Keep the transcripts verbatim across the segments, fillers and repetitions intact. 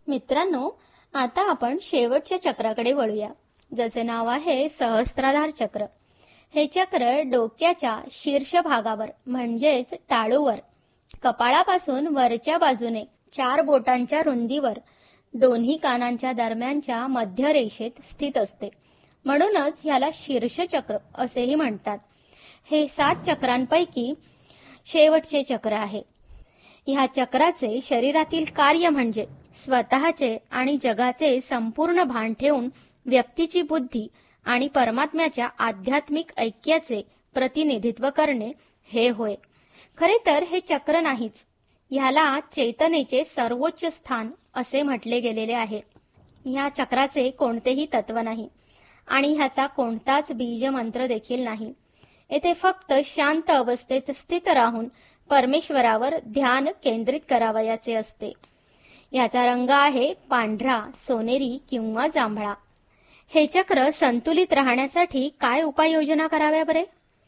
मित्रांनो, आता आपण शेवटच्या चक्राकडे वळूया, जसे नाव आहे सहस्त्राधार चक्र। हे चक्र डोक्याच्या शीर्ष भागावर म्हणजेच टाळूवर कपाळापासून वरच्या बाजूने चार बोटांच्या रुंदीवर दोन्ही कानांच्या दरम्यानच्या मध्य रेषेत स्थित असते, म्हणूनच याला शीर्ष चक्र असेही म्हणतात। हे सात चक्रांपैकी शेवटचे चक्र आहे। ह्या चक्राचे शरीरातील कार्य म्हणजे स्वतःचे आणि जगाचे संपूर्ण भान ठेवून व्यक्तीची बुद्धी आणि परमात्म्याच्या आध्यात्मिक ऐक्याचे प्रतिनिधित्व करणे हे होय। खरे तर हे चक्र नाहीच, ह्याला चेतनेचे सर्वोच्च स्थान असे म्हटले गेलेले आहे। ह्या चक्राचे कोणतेही तत्व नाही आणि ह्याचा कोणताच बीज मंत्र देखील नाही। येथे फक्त शांत अवस्थेत स्थित राहून परमेश्वरावर ध्यान केंद्रित करावयाचे असते। याचा रंग आहे पांढरा, सोनेरी किंवा जांभळा। हे चक्र संतुलित राहण्यासाठी काय उपाययोजना कराव्या बरे?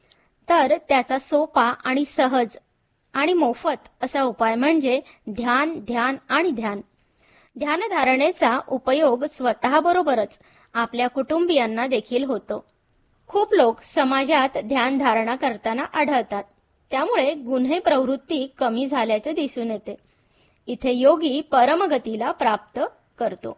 तर त्याचा सोपा आणि सहज आणि मोफत असा उपाय म्हणजे ध्यान ध्यान आणि ध्यान। ध्यानधारणेचा उपयोग स्वतःबरोबरच आपल्या कुटुंबियांना देखील होतो। खूप लोक समाजात ध्यानधारणा करताना आढळतात, त्यामुळे गुन्हे प्रवृत्ती कमी झाल्याचे दिसून येते। इथे योगी परमगतीला प्राप्त करतो।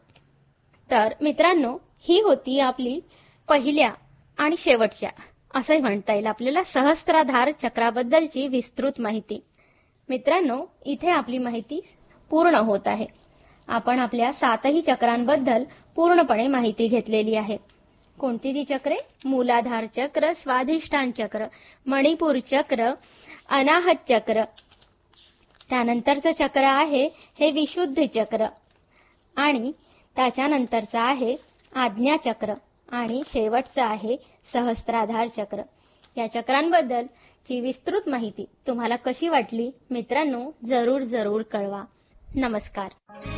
तर मित्रांनो, ही होती आपली पहिल्या आणि शेवटच्या असे म्हणता येईल आपल्याला सहस्त्राधार चक्राबद्दलची विस्तृत माहिती। मित्रांनो, इथे आपली माहिती पूर्ण होत आहे। आपण आपल्या सातही चक्रांबद्दल पूर्णपणे माहिती घेतलेली आहे। कोणती ती चक्रे? मूलाधार चक्र, स्वाधिष्ठान चक्र, मणिपूर चक्र, अनाहत चक्र, त्यानंतरचं चक्र आहे हे विशुद्ध चक्र आणि त्याच्यानंतरचं आहे आज्ञा चक्र आणि शेवटचं आहे सहस्त्राधार चक्र। या चक्रांबद्दलची विस्तृत माहिती तुम्हाला कशी वाटली मित्रांनो, जरूर जरूर कळवा। नमस्कार।